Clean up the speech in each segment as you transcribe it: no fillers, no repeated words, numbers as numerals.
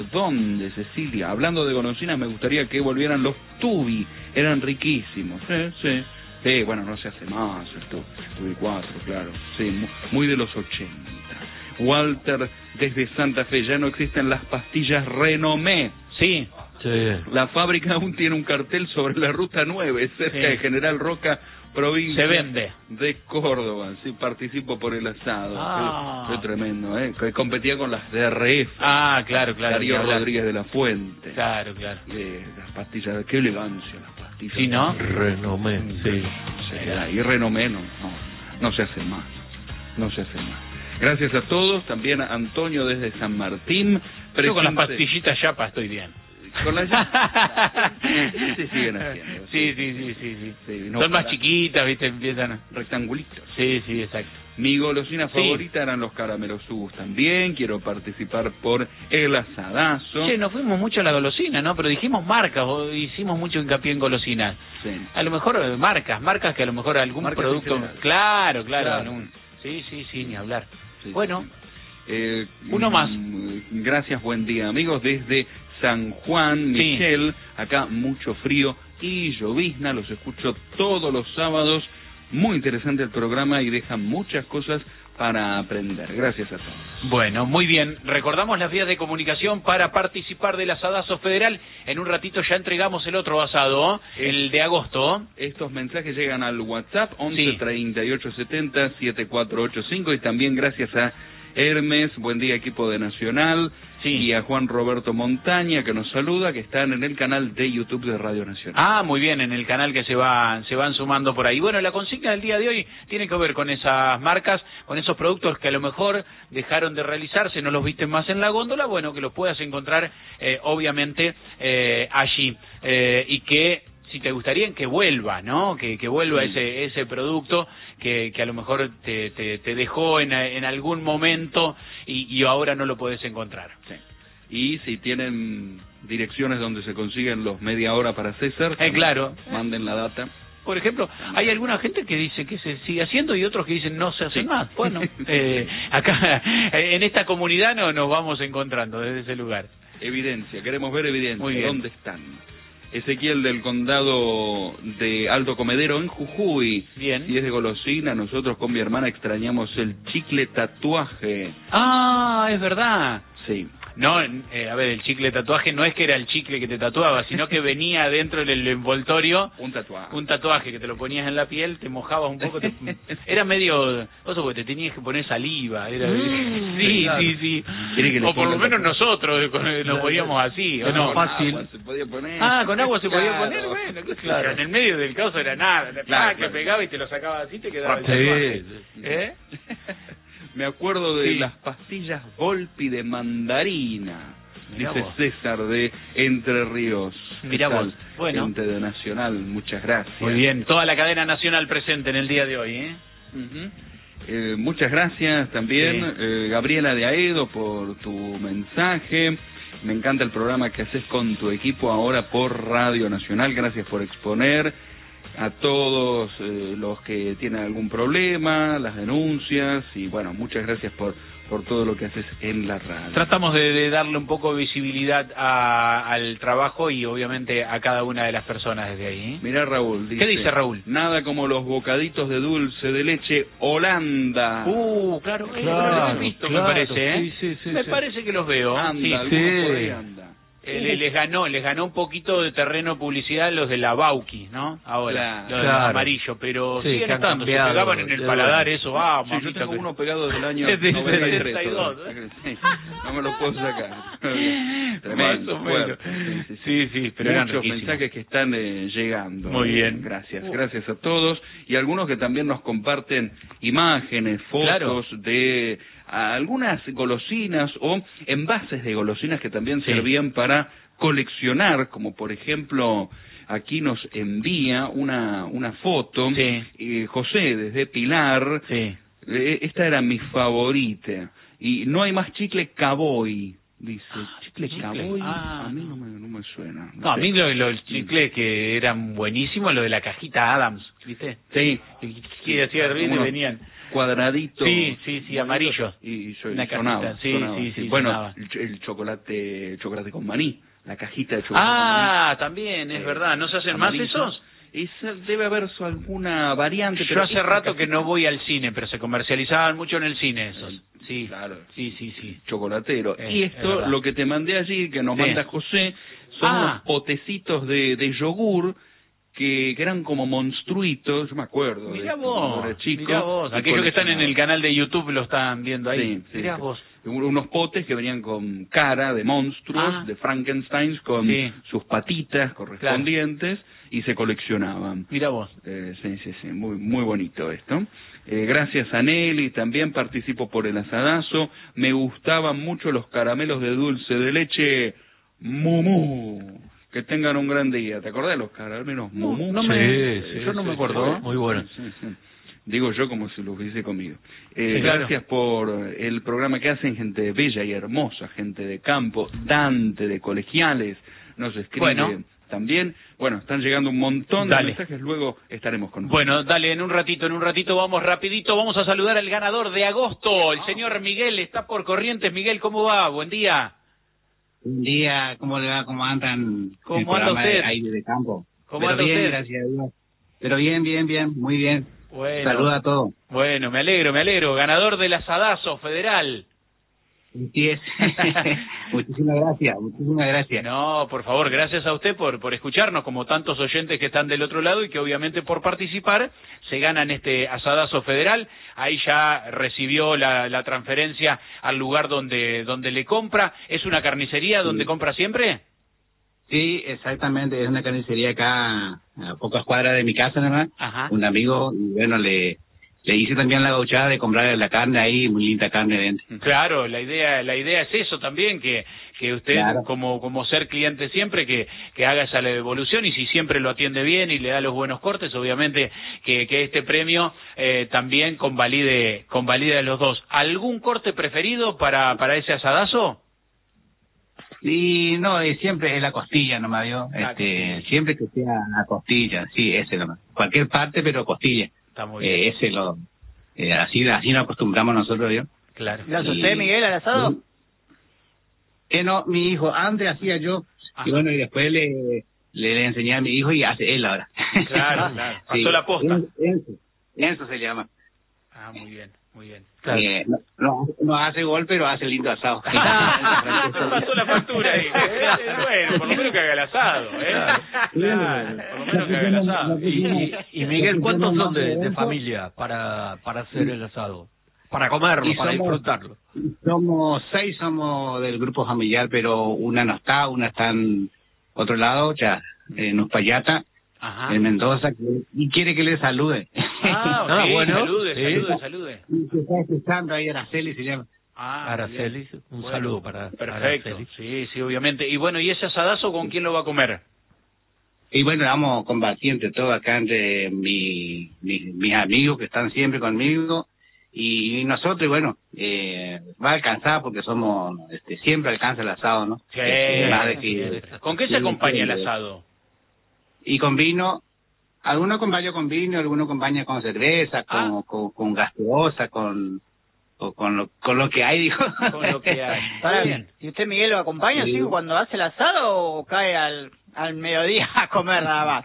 ¿Dónde, Cecilia? Hablando de golosinas, me gustaría que volvieran los Tubi. Eran riquísimos. Sí, bueno, no se hace más esto. Tubi 4, claro. Sí, muy de los 80. Walter, desde Santa Fe, ya no existen las pastillas Renomé. Sí. La fábrica aún tiene un cartel sobre la Ruta 9, cerca de General Roca, provincia se vende de Córdoba. Sí, participo por el asado. Fue tremendo, que competía con las DRF. Claro. Darío Rodríguez de la Fuente. Claro. Las pastillas, qué elegancia las pastillas. Sí, ¿no? Renomé, sí. Y Renomé no se hace más. Gracias a todos, también a Antonio desde San Martín. Yo con las pastillitas Yapa estoy bien. Con las se siguen haciendo. Sí. No, son más chiquitas, ¿viste? Empiezan rectangulitos. Sí, exacto. Mi golosina favorita eran los caramelos Ubus también. Quiero participar por el asadazo. Che, nos fuimos mucho a la golosina, ¿no? Pero dijimos marcas, o hicimos mucho hincapié en golosinas. Sí. A lo mejor marcas que a lo mejor algún marcas producto... Claro. Sí, ni hablar. Sí, bueno, uno más. Gracias, buen día, amigos. Desde San Juan, Michelle, acá mucho frío y llovizna, los escucho todos los sábados, muy interesante el programa y deja muchas cosas para aprender. Gracias a todos. Bueno, muy bien, recordamos las vías de comunicación para participar del asadazo federal. En un ratito ya entregamos el otro asado, el de agosto. Estos mensajes llegan al WhatsApp 11 38 70 7485 y también gracias a Hermes, buen día equipo de Nacional, y a Juan Roberto Montaña que nos saluda, que están en el canal de YouTube de Radio Nacional. Muy bien, en el canal que se van sumando por ahí. Bueno, la consigna del día de hoy tiene que ver con esas marcas, con esos productos que a lo mejor dejaron de realizarse, no los viste más en la góndola, bueno, que los puedas encontrar obviamente allí, y que si te gustaría que vuelva, ¿no? Que vuelva ese producto que a lo mejor te dejó en algún momento y ahora no lo podés encontrar. Sí. Y si tienen direcciones donde se consiguen los media hora para César, claro, manden la data. Por ejemplo, hay alguna gente que dice que se sigue haciendo y otros que dicen no se hace más. Bueno, acá en esta comunidad nos vamos encontrando desde ese lugar. Evidencia, queremos ver evidencia. Muy bien. ¿Dónde están? Ezequiel del condado de Alto Comedero en Jujuy. Bien. Si es de golosina, nosotros con mi hermana extrañamos el chicle tatuaje. Es verdad. Sí. No, a ver, el chicle tatuaje no es que era el chicle que te tatuaba, sino que venía dentro del envoltorio un tatuaje que te lo ponías en la piel, te mojabas un poco, era medio oso porque te tenías que poner saliva, era sí. O por lo menos nosotros nos poníamos así, ¿o no? Fácil. Se podía poner. Con agua se podía poner, bueno, claro. En el medio del caos era nada, que pegaba y te lo sacaba así, te quedaba el tatuaje. Me acuerdo de las pastillas Volpi de mandarina, dice César de Entre Ríos. Mirá vos. Bueno. Gente de Nacional, muchas gracias. Muy bien, toda la cadena nacional presente en el día de hoy, muchas gracias también, Gabriela de Aedo, por tu mensaje. Me encanta el programa que haces con tu equipo ahora por Radio Nacional. Gracias por exponer a todos los que tienen algún problema, las denuncias, y bueno, muchas gracias por todo lo que haces en la radio. Tratamos de darle un poco de visibilidad al trabajo y obviamente a cada una de las personas desde ahí. Mirá Raúl, dice, ¿qué dice Raúl? Nada como los bocaditos de dulce de leche Holanda. Claro, los he visto, me parece, Sí, me parece que los veo. Anda, algunos por ahí anda. Les ganó un poquito de terreno publicidad los de la Bauki, ¿no? Ahora, los de amarillo, pero siguen estando, se pegaban en el paladar eso, yo tengo uno pegado del año 92, no me lo puedo sacar. Tremendo, fuerte. Sí, pero eran muchos mensajes que están llegando. Muy bien. Gracias a todos, y algunos que también nos comparten imágenes, fotos de algunas golosinas o envases de golosinas que también servían para coleccionar, como por ejemplo aquí nos envía una foto José desde Pilar. Esta era mi favorita, y no hay más chicle Cavoy, dice. Chicle Cavoy, a mí no me suena. A mí los chicles que eran buenísimos, lo de la cajita Adams, ¿viste? Sí. Que hacía ruido y venían. cuadraditos. Sí, amarillos. Y una sonaba, cajita. Sí. Bueno, sonaba. el chocolate con maní, la cajita de chocolate con maní. También, es verdad. ¿No se hacen más esos? Debe haber alguna variante. Yo hace rato que no voy al cine, pero se comercializaban mucho en el cine esos. Sí, claro. Sí. Chocolatero. Y esto, lo que te mandé allí, que nos manda José, son unos potecitos de yogur que eran como monstruitos, yo me acuerdo. Mirá vos, aquellos que están en el canal de YouTube lo están viendo ahí. Sí, mirá vos. Unos potes que venían con cara de monstruos, de Frankenstein, con sus patitas correspondientes, y se coleccionaban. Mirá vos. Sí, muy bonito esto. Gracias a Nelly, también participo por el asadazo. Me gustaban mucho los caramelos de dulce de leche Mumu. Que tengan un gran día. ¿Te acordás de los caramelos Mumu? Yo no me acuerdo. Muy bueno. Sí. Digo yo como si los hubiese comido. Gracias por el programa que hacen, gente bella y hermosa, gente de campo, Dante de Colegiales, nos escribe también. Bueno, están llegando un montón de mensajes, luego estaremos con nosotros. Bueno, dale, en un ratito vamos rapidito, vamos a saludar al ganador de agosto, el señor Miguel, está por Corrientes. Miguel, ¿cómo va? Buen día. Buen día, ¿cómo le va? ¿Cómo andan? ¿Cómo anda usted? Ahí de campo. ¿Cómo anda bien, usted? Gracias a Dios. Pero bien, muy bien. Bueno. Saluda a todos. Bueno, me alegro. Ganador del asadazo federal. Sí es. Muchísimas gracias. No, por favor, gracias a usted por escucharnos, como tantos oyentes que están del otro lado y que obviamente por participar se ganan este asadazo federal. Ahí ya recibió la transferencia al lugar donde le compra. ¿Es una carnicería donde compra siempre? Sí, exactamente. Es una carnicería acá a pocas cuadras de mi casa, nomás. Ajá. Un amigo, y bueno, le hice también la gauchada de comprar la carne ahí, muy linda carne dentro. Claro, la idea es eso también, que usted como ser cliente siempre, que haga esa devolución, y si siempre lo atiende bien y le da los buenos cortes, obviamente que este premio también convalide a los dos. ¿Algún corte preferido para ese asadazo? Y no, siempre es la costilla nomás, ¿vio? Siempre que sea la costilla, sí, ese nomás. Cualquier parte, pero costilla. Está muy bien. Así nos acostumbramos nosotros, ¿vio? Claro. ¿Le hace usted, Miguel, al asado? No, mi hijo, antes hacía yo, y bueno, y después le enseñé a mi hijo y hace él ahora. Claro. Pasó la posta. Eso se llama. Muy bien. Claro. No hace gol, pero hace lindo asado. Pasó la factura ahí. Bueno, por lo menos que haga el asado, Claro, por lo menos que haga el asado. Y Miguel, ¿cuántos son de familia para hacer el asado? Para comerlo, para disfrutarlo. Somos 6, somos del grupo familiar, pero una no está en otro lado, ya en Uspallata. Ajá. En Mendoza, y quiere que le salude. Bueno. Salude. Y se está escuchando ahí, Araceli se llama. Araceli, un saludo para perfecto. Araceli. Sí, obviamente. Y bueno, ¿y ese asadazo con quién lo va a comer? Y bueno, vamos combatientes todos acá entre mis amigos que están siempre conmigo, y nosotros, y bueno, va a alcanzar porque somos, siempre alcanza el asado, ¿no? Sí. ¿Con qué se acompaña el asado? Y con vino, algunos acompañan con vino, algunos acompañan con cerveza, con gaseosa, con lo que hay, dijo. Con lo que hay. Está bien. ¿Y usted, Miguel, lo acompaña así cuando hace el asado o cae al mediodía a comer nada más?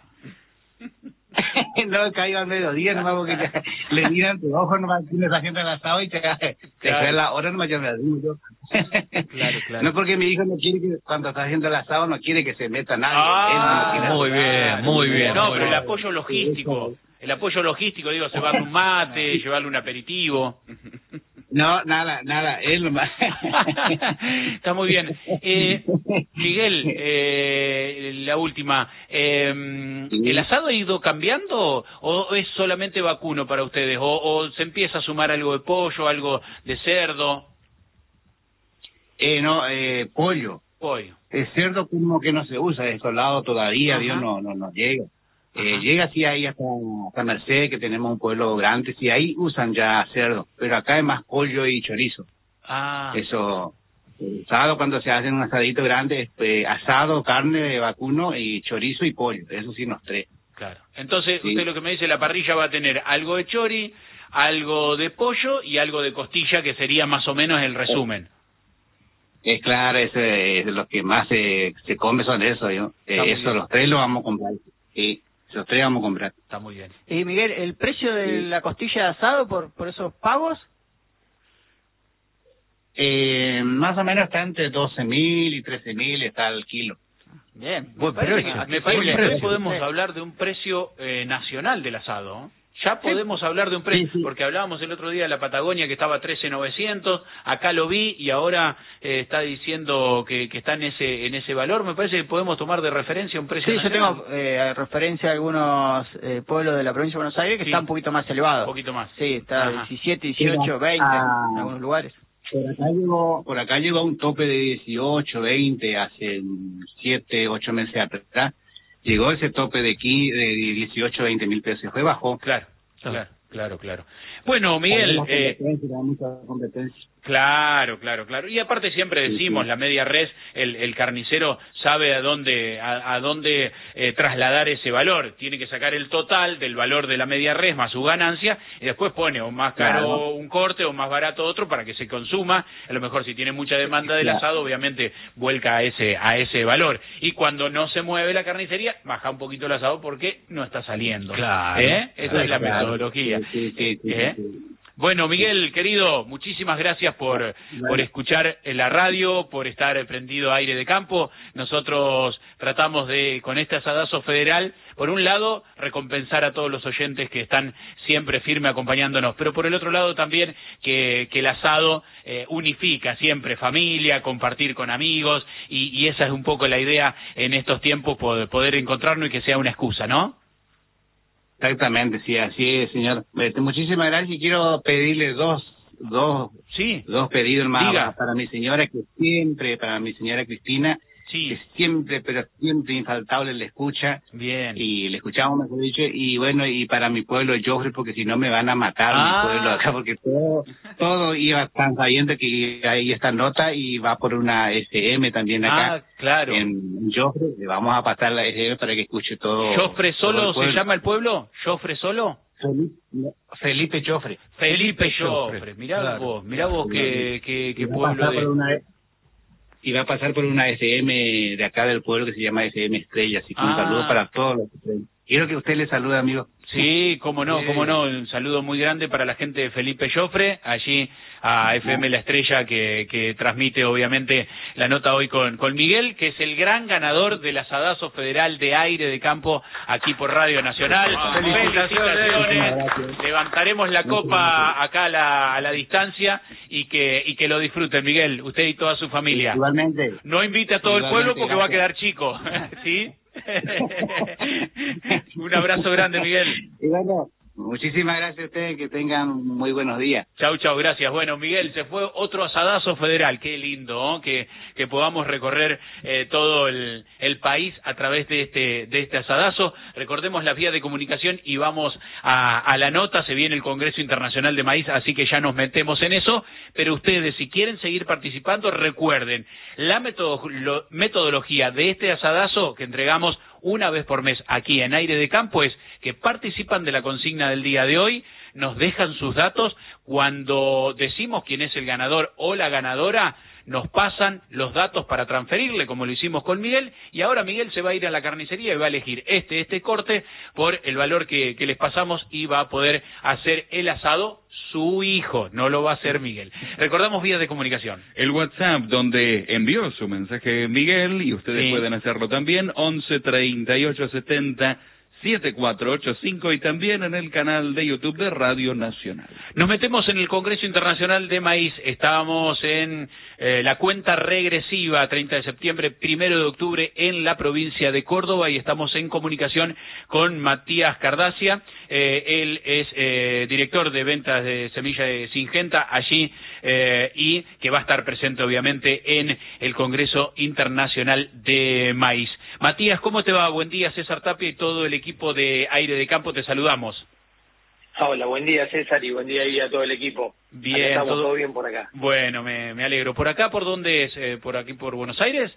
No, caigo al mediodía nomás porque le miran tus ojos nomás, tienes haciendo el asado y te cae la hora nomás, yo me digo yo. Claro. No, porque mi hijo no quiere que cuando está haciendo el asado no quiere que se meta nadie. Muy bien. No, pero el apoyo logístico, digo, llevarle un mate, llevarle un aperitivo. No, nada, él nomás. Está muy bien. Miguel, la última. ¿El asado ha ido cambiando o es solamente vacuno para ustedes? ¿O se empieza a sumar algo de pollo, algo de cerdo? Pollo. El cerdo como que no se usa de estos lados todavía, Dios no llega. Llega sí ahí hasta Merced, que tenemos un pueblo grande, sí ahí usan ya cerdo, pero acá es más pollo y chorizo. Eso, el asado cuando se hacen un asadito grande, asado, carne de vacuno y chorizo y pollo, eso sí los tres. Claro. Entonces, usted lo que me dice, la parrilla va a tener algo de chori, algo de pollo y algo de costilla, que sería más o menos el resumen. Es claro, lo que más se come son eso, ¿no? Eso, los tres los vamos a comprar. Sí, los tres vamos a comprar. Está muy bien. Y Miguel, ¿el precio de la costilla de asado por esos pavos? Más o menos está entre 12.000 y 13.000 está el kilo. Bien, me parece que hoy podemos hablar de un precio nacional del asado, ¿no? Ya podemos hablar de un precio, porque hablábamos el otro día de la Patagonia que estaba 13.900, acá lo vi y ahora está diciendo que está en ese valor. Me parece que podemos tomar de referencia un precio nacional. Yo tengo referencia a algunos pueblos de la provincia de Buenos Aires que están un poquito más elevados. Un poquito más. Sí, está 17, 18, 20 en algunos lugares. Por acá llegó a un tope de 18, 20 hace 7, 8 meses atrás. Llegó ese tope de 18, 20 mil pesos, fue bajo. Claro. Bueno, Miguel, Claro. Y aparte siempre decimos, la media res, el carnicero sabe a dónde trasladar ese valor. Tiene que sacar el total del valor de la media res más su ganancia y después pone o más caro un corte o más barato otro para que se consuma. A lo mejor si tiene mucha demanda del asado, obviamente vuelca a ese valor. Y cuando no se mueve la carnicería, baja un poquito el asado porque no está saliendo. Claro. Esa es la metodología. Bueno, Miguel, querido, muchísimas gracias por escuchar en la radio, por estar prendido a Aire de Campo. Nosotros tratamos de, con este asadazo federal, por un lado, recompensar a todos los oyentes que están siempre firme acompañándonos, pero por el otro lado también que el asado unifica siempre familia, compartir con amigos, y esa es un poco la idea en estos tiempos, poder encontrarnos y que sea una excusa, ¿no? Exactamente, sí, así es, señor. Muchísimas gracias y quiero pedirle dos pedidos más para mi señora para mi señora Cristina, que siempre, pero siempre infaltable le escucha. Bien. Y le escuchamos, mejor dicho, y bueno, y para mi pueblo de Joffre, porque si no me van a matar mi pueblo acá, porque todo iba tan sabiendo que hay esta nota y va por una SM también acá. Claro. En Joffre, le vamos a pasar la SM para que escuche todo. ¿Joffre solo se llama el pueblo? ¿Joffre solo? Felipe Joffre. Felipe Joffre. Mirá vos qué pueblo y va a pasar por una SM de acá del pueblo que se llama SM Estrella, así que un saludo para todos los que quiero que usted le salude, amigo. Sí, cómo no, un saludo muy grande para la gente de Felipe Joffre, allí a FM La Estrella que transmite obviamente la nota hoy con Miguel, que es el gran ganador del asadazo federal de Aire de Campo aquí por Radio Nacional. Felicitaciones. Levantaremos la copa acá a la distancia y que lo disfruten, Miguel, usted y toda su familia. Igualmente. No invite a todo el pueblo porque va a quedar chico, ¿sí? Un abrazo grande, Miguel. Y bueno, muchísimas gracias a ustedes, que tengan muy buenos días. Chau, gracias. Bueno, Miguel, se fue otro asadazo federal. Qué lindo, ¿no? Que podamos recorrer todo el país a través de este asadazo. Recordemos las vías de comunicación y vamos a la nota. Se viene el Congreso Internacional de Maíz, así que ya nos metemos en eso. Pero ustedes, si quieren seguir participando, recuerden, la metodología de este asadazo que entregamos una vez por mes aquí en Aire de Campo es que participan de la consigna del día de hoy, nos dejan sus datos, cuando decimos quién es el ganador o la ganadora, nos pasan los datos para transferirle, como lo hicimos con Miguel, y ahora Miguel se va a ir a la carnicería y va a elegir este corte por el valor que les pasamos y va a poder hacer el asado su hijo, no lo va a hacer Miguel. Recordamos vías de comunicación. El WhatsApp donde envió su mensaje Miguel, y ustedes pueden hacerlo también, 11 38 70 7485, y también en el canal de YouTube de Radio Nacional. Nos metemos en el Congreso Internacional de Maíz. Estábamos en la cuenta regresiva, 30 de septiembre, 1 de octubre, en la provincia de Córdoba, y estamos en comunicación con Matías Cardacia. Él es director de ventas de semilla de Singenta allí, y que va a estar presente obviamente en el Congreso Internacional de Maíz. Matías, ¿cómo te va? Buen día, César Tapia y todo el equipo de Aire de Campo, te saludamos. Hola, buen día César y buen día a todo el equipo. Bien, estamos todo bien por acá. Bueno, me alegro. ¿Por acá por dónde es? ¿Por aquí por Buenos Aires?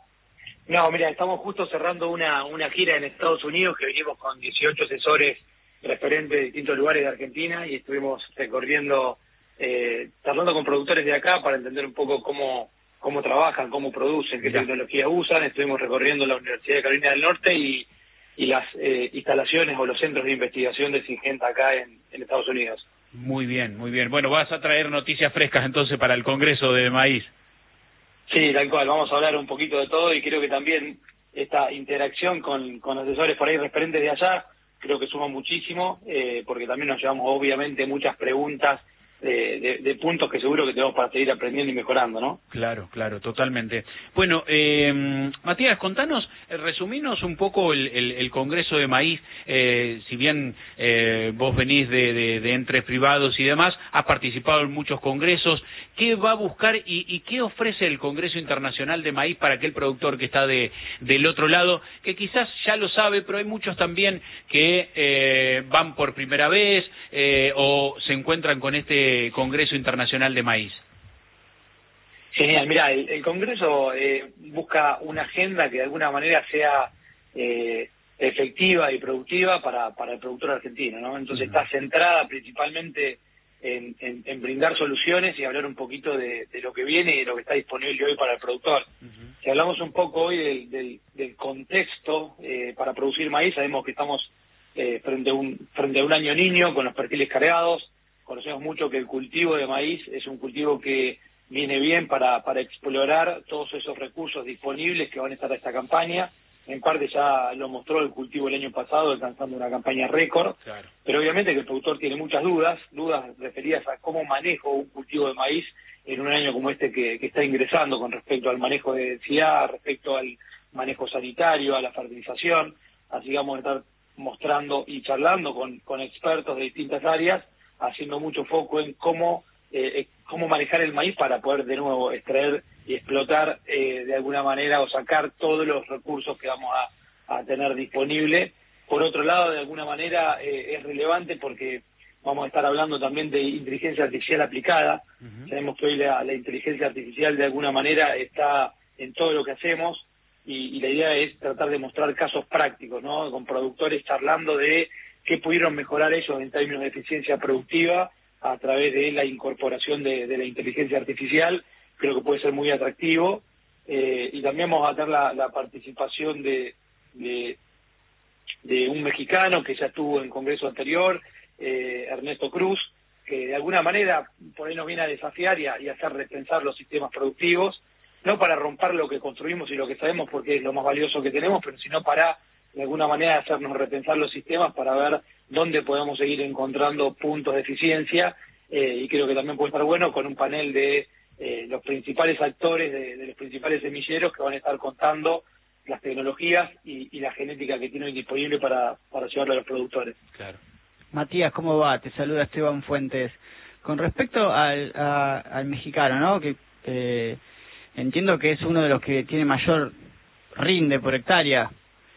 No, mira, estamos justo cerrando una gira en Estados Unidos que venimos con 18 asesores referentes de distintos lugares de Argentina y estuvimos recorriendo, charlando con productores de acá para entender un poco cómo trabajan, cómo producen, qué tecnología usan. Estuvimos recorriendo la Universidad de Carolina del Norte y las instalaciones o los centros de investigación de Syngenta acá en Estados Unidos. Muy bien, muy bien. Bueno, vas a traer noticias frescas entonces para el Congreso de Maíz. Sí, tal cual. Vamos a hablar un poquito de todo y creo que también esta interacción con asesores por ahí referentes de allá, creo que suma muchísimo, porque también nos llevamos obviamente muchas preguntas de puntos que seguro que tenemos para seguir aprendiendo y mejorando, ¿no? Claro, claro, totalmente. Bueno, Matías, contanos, resuminos un poco el Congreso de Maíz, si bien vos venís de entes privados y demás, has participado en muchos congresos, ¿qué va a buscar y qué ofrece el Congreso Internacional de Maíz para aquel productor que está del otro lado, que quizás ya lo sabe, pero hay muchos también que van por primera vez o se encuentran con este Congreso Internacional de Maíz? Genial, mira, el Congreso busca una agenda que de alguna manera sea efectiva y productiva para el productor argentino, ¿no? Entonces está centrada principalmente en brindar soluciones y hablar un poquito de lo que viene y de lo que está disponible hoy para el productor. Si hablamos un poco hoy del contexto para producir maíz, sabemos que estamos frente a un año niño con los perfiles cargados. Conocemos mucho que el cultivo de maíz es un cultivo que viene bien para explorar todos esos recursos disponibles que van a estar a esta campaña. En parte ya lo mostró el cultivo el año pasado, alcanzando una campaña récord. Claro. Pero obviamente que el productor tiene muchas dudas referidas a cómo manejo un cultivo de maíz en un año como este que está ingresando con respecto al manejo de densidad, respecto al manejo sanitario, a la fertilización. Así que vamos a estar mostrando y charlando con expertos de distintas áreas, haciendo mucho foco en cómo manejar el maíz para poder de nuevo extraer y explotar de alguna manera o sacar todos los recursos que vamos a tener disponible. Por otro lado, de alguna manera es relevante porque vamos a estar hablando también de inteligencia artificial aplicada. Sabemos que hoy la inteligencia artificial de alguna manera está en todo lo que hacemos y la idea es tratar de mostrar casos prácticos, ¿no? Con productores charlando de qué pudieron mejorar ellos en términos de eficiencia productiva a través de la incorporación de la inteligencia artificial. Creo que puede ser muy atractivo. Y también vamos a tener la participación de un mexicano que ya estuvo en congreso anterior, Ernesto Cruz, que de alguna manera por ahí nos viene a desafiar y a hacer repensar los sistemas productivos, no para romper lo que construimos y lo que sabemos porque es lo más valioso que tenemos, pero sino para de alguna manera hacernos repensar los sistemas para ver dónde podemos seguir encontrando puntos de eficiencia, y creo que también puede estar bueno con un panel de los principales actores de los principales semilleros que van a estar contando las tecnologías y la genética que tienen disponible para llevarlo a los productores. Claro. Matías, ¿cómo va? Te saluda Esteban Fuentes. Con respecto al mexicano, ¿no? Que entiendo que es uno de los que tiene mayor rinde por hectárea.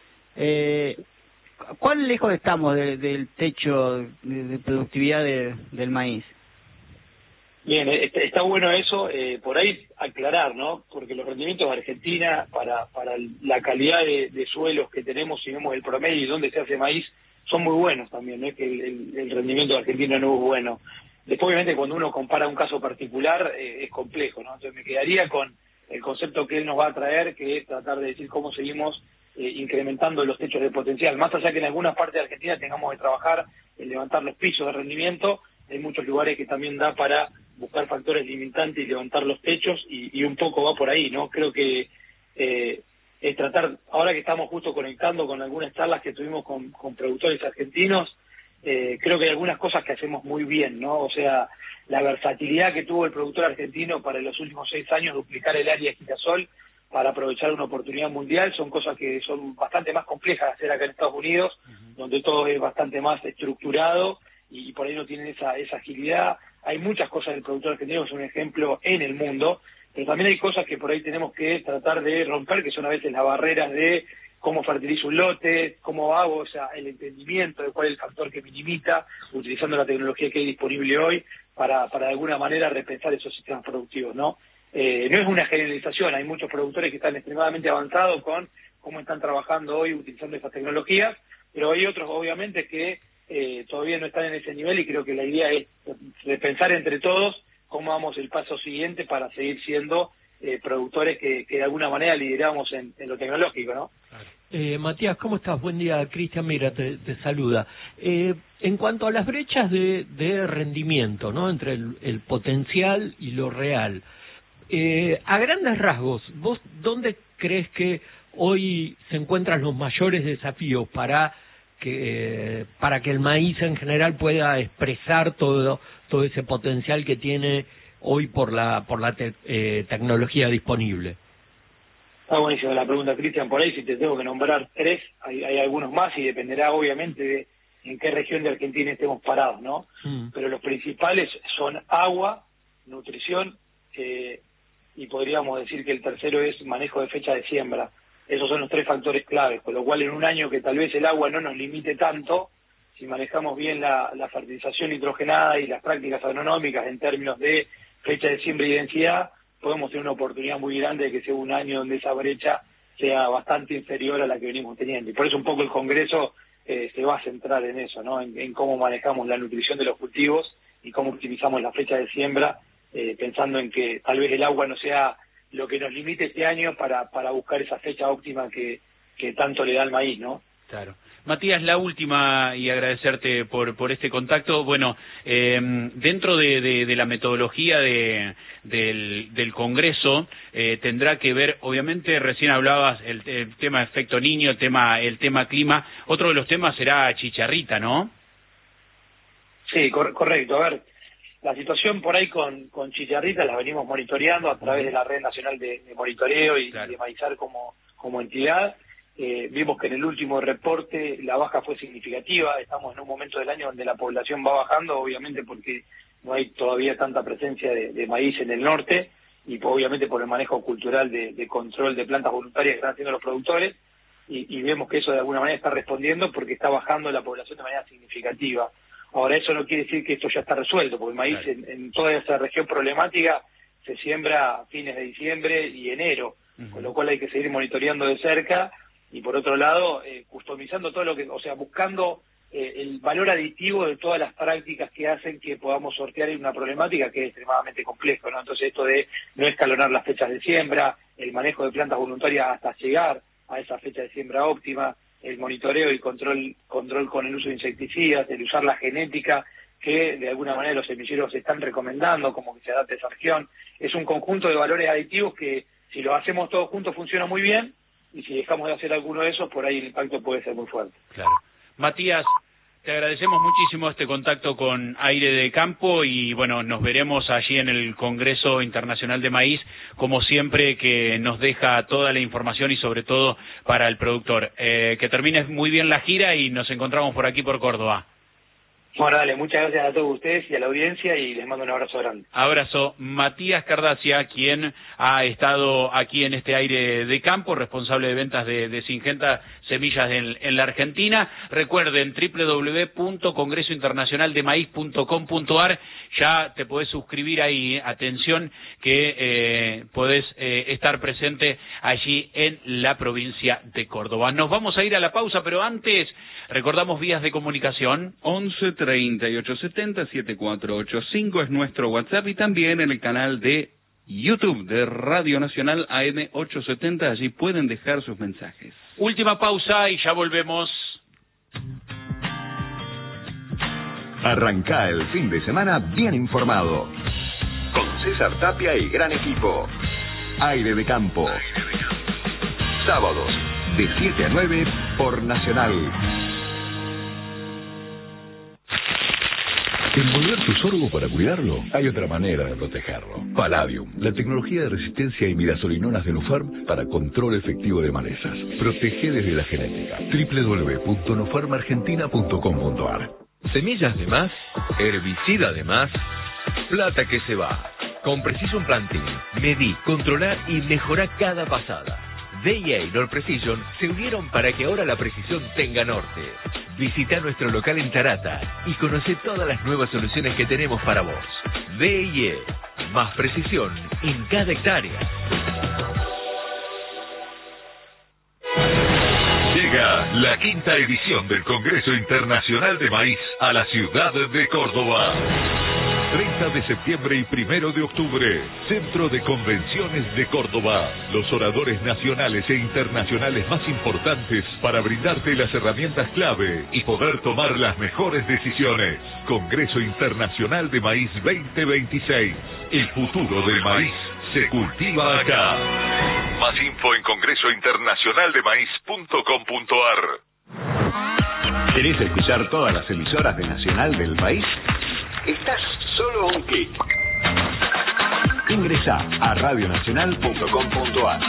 ¿Cuán lejos estamos del techo de productividad del maíz? Bien, está bueno eso, por ahí aclarar, ¿no? Porque los rendimientos de Argentina, para la calidad de suelos que tenemos, si vemos el promedio y dónde se hace maíz, son muy buenos también, no es que el rendimiento de Argentina no es bueno. Después, obviamente, cuando uno compara un caso particular, es complejo, ¿no? Entonces me quedaría con el concepto que él nos va a traer, que es tratar de decir cómo seguimos incrementando los techos de potencial. Más allá que en algunas partes de Argentina tengamos que trabajar en levantar los pisos de rendimiento, hay muchos lugares que también da para buscar factores limitantes y levantar los techos, y un poco va por ahí, ¿no? Creo que es tratar, ahora que estamos justo conectando con algunas charlas que tuvimos con productores argentinos, creo que hay algunas cosas que hacemos muy bien, ¿no? O sea, la versatilidad que tuvo el productor argentino para en los últimos 6 años duplicar el área de girasol para aprovechar una oportunidad mundial, son cosas que son bastante más complejas de hacer acá en Estados Unidos, donde todo es bastante más estructurado y por ahí no tienen esa agilidad. Hay muchas cosas del productor argentino que son un ejemplo en el mundo, pero también hay cosas que por ahí tenemos que tratar de romper, que son a veces las barreras de cómo fertilizo un lote, cómo hago, o sea, el entendimiento de cuál es el factor que me limita, utilizando la tecnología que hay disponible hoy para de alguna manera repensar esos sistemas productivos, ¿no? No es una generalización, hay muchos productores que están extremadamente avanzados con cómo están trabajando hoy utilizando esas tecnologías, pero hay otros obviamente que todavía no están en ese nivel, y creo que la idea es repensar entre todos cómo damos el paso siguiente para seguir siendo productores que de alguna manera lideramos en lo tecnológico, ¿no? Matías, ¿cómo estás? Buen día, Cristian Mira te saluda. En cuanto a las brechas de rendimiento, ¿no?, entre el potencial y lo real, a grandes rasgos, ¿vos dónde crees que hoy se encuentran los mayores desafíos para que el maíz en general pueda expresar todo ese potencial que tiene hoy por la tecnología disponible? Está buenísima la pregunta, Cristian. Por ahí, si te tengo que nombrar 3, hay algunos más, y dependerá obviamente de en qué región de Argentina estemos parados, ¿no? Pero los principales son agua, nutrición, y podríamos decir que el tercero es manejo de fecha de siembra. Esos son los 3 factores claves, con lo cual en un año que tal vez el agua no nos limite tanto, si manejamos bien la fertilización nitrogenada y las prácticas agronómicas en términos de fecha de siembra y densidad, podemos tener una oportunidad muy grande de que sea un año donde esa brecha sea bastante inferior a la que venimos teniendo. Y por eso un poco el Congreso se va a centrar en eso, ¿no? En cómo manejamos la nutrición de los cultivos y cómo optimizamos la fecha de siembra, pensando en que tal vez el agua no sea lo que nos limite este año para buscar esa fecha óptima que tanto le da al maíz, ¿no? Claro. Matías, la última, y agradecerte por este contacto. Bueno, dentro de la metodología del Congreso, tendrá que ver, obviamente, recién hablabas el tema efecto niño, el tema clima. Otro de los temas será chicharrita, ¿no? Sí, correcto. A ver, la situación por ahí con chicharrita la venimos monitoreando a través de la Red Nacional de Monitoreo y de Maizar como entidad. Vimos que en el último reporte la baja fue significativa. Estamos en un momento del año donde la población va bajando, obviamente porque no hay todavía tanta presencia de maíz en el norte, y obviamente por el manejo cultural de control de plantas voluntarias que están haciendo los productores, y vemos que eso de alguna manera está respondiendo porque está bajando la población de manera significativa. Ahora, eso no quiere decir que esto ya está resuelto, porque el maíz en toda esa región problemática se siembra a fines de diciembre y enero, con lo cual hay que seguir monitoreando de cerca. Y por otro lado, customizando todo lo que, o sea, buscando el valor aditivo de todas las prácticas que hacen que podamos sortear en una problemática que es extremadamente compleja, ¿no? Entonces, esto de no escalonar las fechas de siembra, el manejo de plantas voluntarias hasta llegar a esa fecha de siembra óptima, el monitoreo y control con el uso de insecticidas, el usar la genética que de alguna manera los semilleros están recomendando, como que se adapte a esa región. Es un conjunto de valores aditivos que, si lo hacemos todos juntos, funciona muy bien, y si dejamos de hacer alguno de esos, por ahí el impacto puede ser muy fuerte. Claro. Matías, te agradecemos muchísimo este contacto con Aire de Campo, y bueno, nos veremos allí en el Congreso Internacional de Maíz, como siempre, que nos deja toda la información y sobre todo para el productor. Que termines muy bien la gira y nos encontramos por aquí por Córdoba. Bueno, dale, muchas gracias a todos ustedes y a la audiencia, y les mando un abrazo grande. Abrazo. Matías Cardacia, quien ha estado aquí en este Aire de Campo, responsable de ventas de Syngenta Semillas en la Argentina. Recuerden, www.congresointernacionaldemaíz.com.ar. Ya te podés suscribir ahí. Atención, que podés estar presente allí en la provincia de Córdoba. Nos vamos a ir a la pausa, pero antes recordamos vías de comunicación. 11 38 70 7485 es nuestro WhatsApp, y también en el canal de YouTube de Radio Nacional AM 870, allí pueden dejar sus mensajes. Última pausa y ya volvemos. Arranca el fin de semana bien informado, con César Tapia y gran equipo. Aire de Campo, sábados de 7 a 9 por Nacional. Envolver tu sorgo para cuidarlo, hay otra manera de protegerlo. Palladium, la tecnología de resistencia a imidazolinonas de Nufarm para control efectivo de malezas. Protege desde la genética. www.nufarmargentina.com.ar. Semillas de más, herbicida de más, plata que se va. Con Precision Planting, medí, controlar y mejorar cada pasada. DIA y Nord Precision se unieron para que ahora la precisión tenga norte. Visita nuestro local en Tarata y conoce todas las nuevas soluciones que tenemos para vos. DIA, más precisión en cada hectárea. Llega La 5ª edición del Congreso Internacional de Maíz a la ciudad de Córdoba. 30 de septiembre y 1 de octubre, Centro de Convenciones de Córdoba. Los oradores nacionales e internacionales más importantes para brindarte las herramientas clave y poder tomar las mejores decisiones. Congreso Internacional de Maíz 2026. El futuro del maíz se cultiva acá. Más info en congresointernacionaldemaíz.com.ar. ¿Querés escuchar todas las emisoras de Nacional del país? Estás solo a un clic. Ingresá a radionacional.com.ar.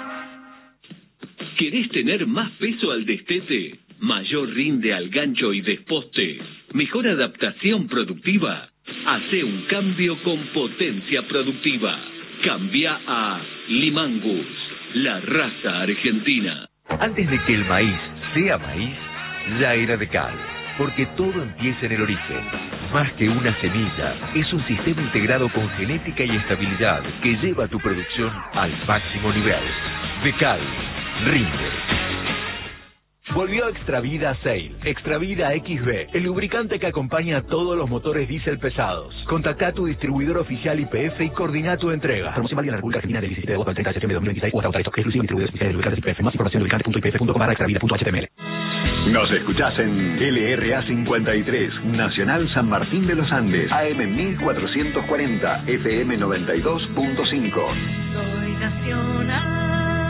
¿Querés tener más peso al destete? ¿Mayor rinde al gancho y desposte? ¿Mejor adaptación productiva? Hace un cambio con potencia productiva. Cambia a Limangus, la raza argentina. Antes de que el maíz sea maíz, ya era de cal. Porque todo empieza en el origen. Más que una semilla, es un sistema integrado con genética y estabilidad que lleva tu producción al máximo nivel. Becal, rinde. Volvió Extravida Sail, Extravida XB, el lubricante que acompaña a todos los motores diésel pesados. Contacta a tu distribuidor oficial YPF y coordina tu entrega. Promoción válida en la República Argentina del 17 de agosto al 30 de septiembre de 2026 o hasta agotar stock exclusivo distribuidores oficiales de lubricantes YPF. Más información en lubricante.ypf.html. Nos escuchás en LRA 53, Nacional San Martín de los Andes, AM 1440, FM 92.5. Soy nacional.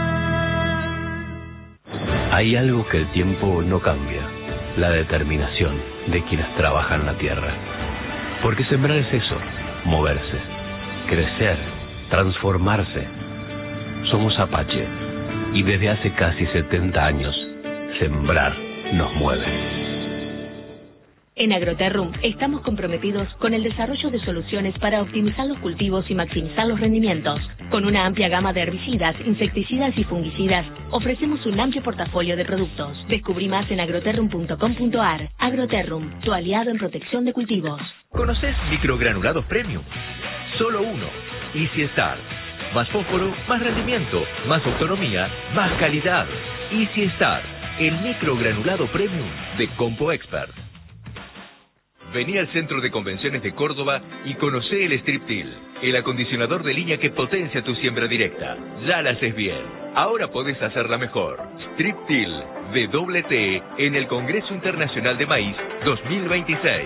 Hay algo que el tiempo no cambia, la determinación de quienes trabajan la tierra. Porque sembrar es eso, moverse, crecer, transformarse. Somos Apache y desde hace casi 70 años, sembrar nos mueve. En Agroterrum estamos comprometidos con el desarrollo de soluciones para optimizar los cultivos y maximizar los rendimientos. Con una amplia gama de herbicidas, insecticidas y fungicidas, ofrecemos un amplio portafolio de productos. Descubrí más en agroterrum.com.ar. Agroterrum, tu aliado en protección de cultivos. ¿Conoces microgranulados premium? Solo uno. Easy Start. Más fósforo, más rendimiento, más autonomía, más calidad. Easy Start, el microgranulado premium de Compo Expert. Vení al Centro de Convenciones de Córdoba y conocé el Strip-Till, el acondicionador de línea que potencia tu siembra directa. Ya la haces bien. Ahora podés hacerla mejor. Strip-Till de WT en el Congreso Internacional de Maíz 2026.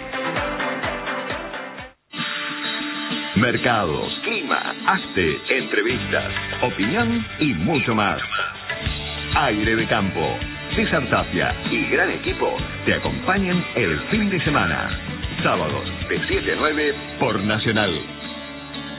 Mercados, clima, arte, entrevistas, opinión y mucho más. Aire de Campo. César Tapia y gran equipo te acompañan el fin de semana. Sábados de 7 a 9 por Nacional.